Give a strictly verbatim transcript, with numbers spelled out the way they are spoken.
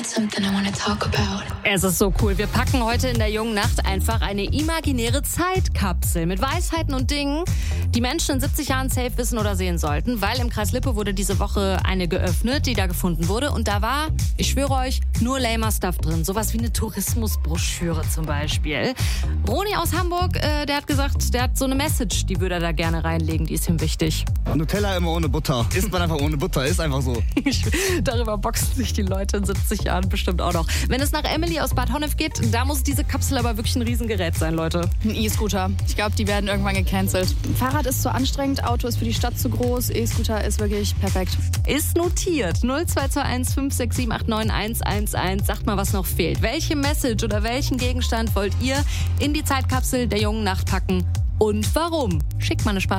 Something I want to talk about. Es ist so cool. Wir packen heute in der jungen Nacht einfach eine imaginäre Zeitkapsel mit Weisheiten und Dingen, die Menschen in siebzig Jahren safe wissen oder sehen sollten, weil im Kreis Lippe wurde diese Woche eine geöffnet, die da gefunden wurde. Und da war, ich schwöre euch, nur lamer Stuff drin. Sowas wie eine Tourismusbroschüre zum Beispiel. Roni aus Hamburg, äh, der hat gesagt, der hat so eine Message, die würde er da gerne reinlegen, die ist ihm wichtig. Nutella immer ohne Butter. Isst man einfach ohne Butter, ist einfach so. Darüber boxen sich die Leute in siebzig Jahren bestimmt auch noch. Wenn es nach Emily aus Bad Honnef geht, da muss diese Kapsel aber wirklich ein Riesengerät sein, Leute. Ein E-Scooter. Ich glaube, die werden irgendwann gecancelt. Fahrrad ist zu anstrengend, Auto ist für die Stadt zu groß, E-Scooter ist wirklich perfekt. Ist notiert. null zwei zwei eins fünf sechs sieben acht neun eins eins eins. Sagt mal, was noch fehlt. Welche Message oder welchen Gegenstand wollt ihr in die Zeitkapsel der jungen Nacht packen und warum? Schickt mal eine Sprache.